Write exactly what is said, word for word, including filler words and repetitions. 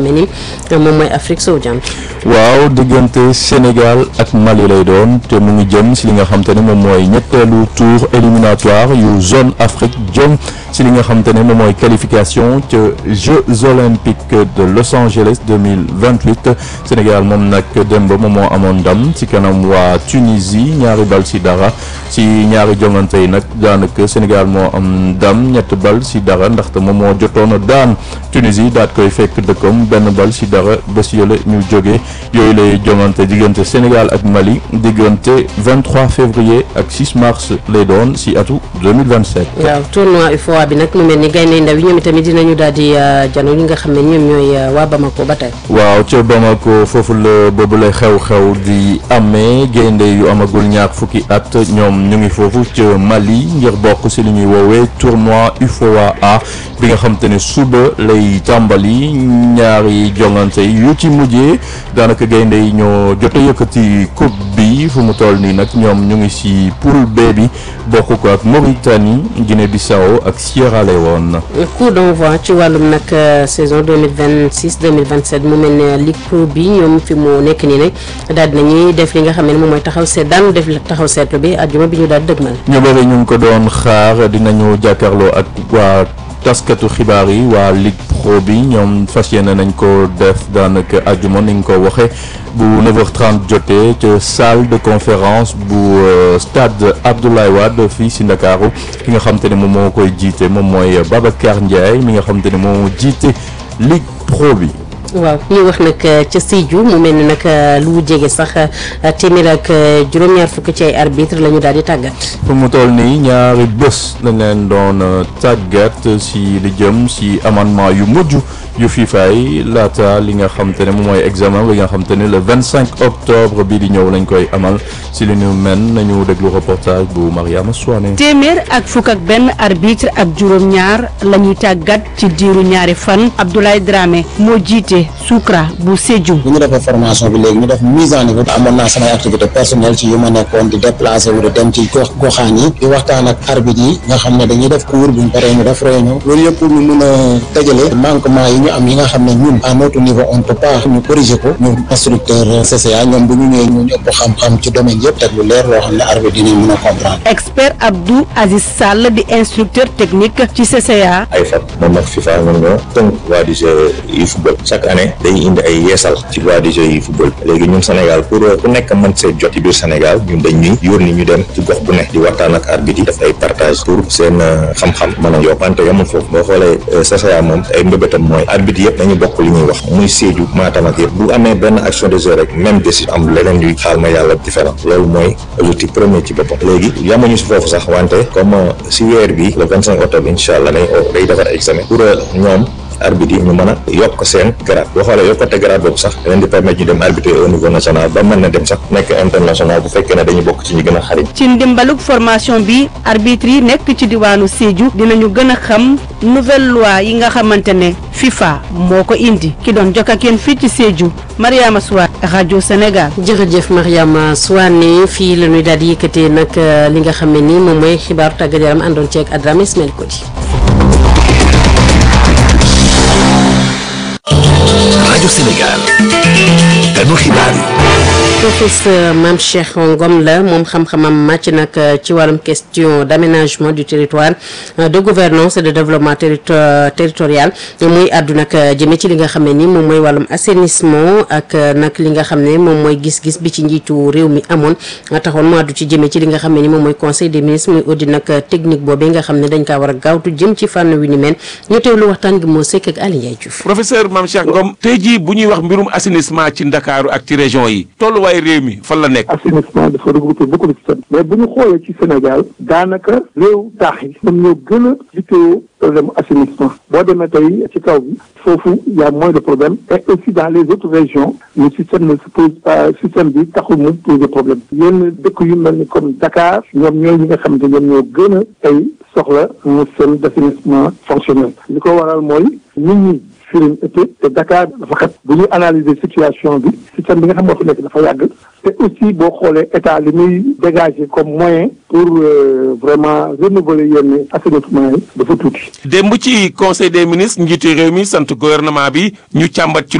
ne ni moom mooy Afrique sowu jant. waaw diggante Sénégal ak Mali lay doon te mu ngi jëm si li nga xam te ne moom mooy ñetteelu tour éliminatoire yu zone Afrique jëm si li nga xam te ne moom mooy qualification ca Jeux olympiques de Los Angeles deux mille vingt-huit Sénégal moom nag démb moom moo amoon ndam si kanam waa Tunisie ñaari bal si dara si ñaari jongante yi nag daanaka Sénégal moo am ndam ñett bal si dara ndaxte moom moo jotoon a daan Tunisie daat koy fekk dëkkam benn bal si dara bés yële ñu jóge yooyu lay jongante diggante Sénégal ak Mali diggante vingt-trois février ak six mars lay doon si atu deux mille vingt-sept. waaw tournoi U F O A bi nag mu mel ni gaynde ndaw yi ñoom itamit dinañu daal di jano ñi nga xam ne ñoom ñooy waa Bamako ba tey. waaw ca Bamako foofu la boobu lay xew-xew di amee gaynde yu amagul ñaar fukki at ñoom ñu ngi foofu ca Mali ngir bokk si li ñuy woowee tournoi U F O A bi nga xam te ne suba lay tàmbali ñaari jongante yu ci mujjee daanaka gaynde yi ñoo jot a yëkkati coupe bi fu mu toll nii nag ñoom ñu ngi si poule B bi bokk ko ak Mauritanie Guinée-Bissau ak Sierra Leone. coup d'envoi ci wàllum nag saison deux mille vingt-six deux mille vingt-sept mu mel ne Ligue Pro bi ñoom fi mu nekk nii nag daal dinañuy def li nga xam ne moom mooy taxaw seet daan def taxaw seetlu bi àjjuma bi ñu daal dëgmal. ñu bëri ñu ngi ko doon xaar dinañu jàkkaarloo ak waa taskatu xibaar yi waa Ligue Pro bi ñoom fas yéene nañ ko def daanaka àjjuma ni nga ko waxee bu neuf heures trente jotee ca salle de conférence bu stade Abdoulaye Wade fii si Ndakaaru ki nga xam te ne moom moo koy jiite moom mooy Babacar Ndiaye mi nga xam te ne moo jiite Ligue Pro bi. waaw ñu wax nag ca Sédhiou mu mel ni nag lu jege sax téeméer ak juróom-ñaar fukk ci ay arbitre la ñu daal di tàggat. fu mu toll nii ñaari bés lañ leen doon tàggat si li jëm si amendement yu mujj yu FIFA yi laata li nga xam te ne moom mooy examen bi nga xam te ne le vingt-cinq octobre bii di ñëw lañ koy amal si li ñu mel nañu déglu reportage bu Mariama Souane. téeméer ak fukk ak benn arbitre ak juróom-ñaar la ñuy tàggat ci diiru ñaari fan Abdoulaye Dramé moo jiite Soukra bu Sédhiou. bu ñu defee formation bi léegi ñu def mise en niveau amoon naa samay activité personnelle ci yu ma nekkoon di déplacé wu di dem ci gox goxaan yi di waxtaan ak arbitre yi nga xam ne dañuy def cours bu ñu paree ñu def réunion loolu yëpp ñu mun a dajale manquement yi ñu am yi nga xam ne ñun à notre niveau on peut pas ñu corriger ko ñu instructeur C C A ñoom bu ñu ñëwee ñu ëpp xam-xam ci domaine yëpp teg lu leer loo xam ne arbitre dinañ mën a comprendre. expert Abdou Aziz Sall di instructeur technique ci C C A. ay fat moom ak FIFA ñoom ñoo tënk loi du jeu yi football chaque année day indi ay yeesal ci loi du jeu yi football léegi ñun Sénégal pour ku nekk mën see jot ci biir Sénégal ñun dañ ñuy yónni ñu dem ci gox bu ne di waxtaan ak arbitre yi def ay partage pour seen xam-xam mën a yokkante yamul foofu boo xoolee C C A moom ay mbébétam mooy arbitre yëpp nañu bokk li ñuy wax muy Sédhiou Matam ak yëpp bu amee benn action de jeu rek même décision am leneen yuy xaal ma yàlla différent loolu mooy objectif premier ci boppam léegi yamuñu si foofu sax wante comme si weer bi le vingt cinq octobre incha allah day day defar examen pour ñoom arbitre yi ñu mën a yokk seen grade boo xoolee yokkate grade boobu sax da leen di permettre ñu dem arbitrer au niveau national ba mën na dem sax nekk international bu fekkee ne dañu bokk ci ñu gën a xarit. ci ndimbalug formation bi arbitre yi nekk ci diwaanu Sédhiou dinañu gën a xam nouvelle loi yi nga xamante ne FIFA moo ko indi ki doon jokk ak yéen fii ci Sédhiou Mariama Souane rajo Sénégal. jërëjëf Mariama Souane fii la ñuy daal di yëkkatee nag li nga xam ne ni moom mooy xibaaru tàggat yaram àndoon ceeg Adrame Ismaël Kodi. rajo Sénégal kanu xibaar yi. professeur Mame Cheikh Ngom la moom xam-xamam màcc nag ci wàllum question d'aménagement du territoire de gouvernance et de développement territorial muy àddu nag jëme ci li nga xam ne ni moom mooy wàllum assainissement ak nag li nga xam ne moom mooy gis-gis bi ci njiitu réew mi amoon taxoon mu àddu ci jëme ci li nga xam ne ni moom mooy conseil des ministres muy audit nag technique boobee nga xam ne dañ kaa war a gaawtu jëm ci fànn wi ni mel ñu teewlu waxtaan gi moo sekk ak Aliou Ndiaye Diouf. professeur Mame Cheikh Ngom tey jii bu ñuy wax mbirum assainissement ci Ndakaaru ak ci région yi tolluwaay réew mi fan la nekk. assainissement dafa regrouper beaucoup de systèmes mais bu ñu xoolee ci Sénégal daanaka réew taax yi ñoom ñoo gën a yittewoo problème assainissement boo demee tey ci kaw bi foofu y a moins de problème et aussi dans les autres régions le système ne se pose pas système bi taxul mu poser problème yenn dëkk yu mel ni comme Dakar ñoom ñooy ñi nga xamante ñoom ñoo gën a tey soxla un système d'assainissement fonctionnel li ko waral mooy nit ñi firim été te Dakar dafa xat bu ñuy analyser situation bi système bi nga xam moo fi nekk dafa yàgg te aussi boo xoolee état li muy dégager comme moyen pour euh, vraiment renouveler yenn assainissement yi dafa tuuti. démb ci conseil des ministres njiitu réew mi sant gouvernement bi ñu càmbat ci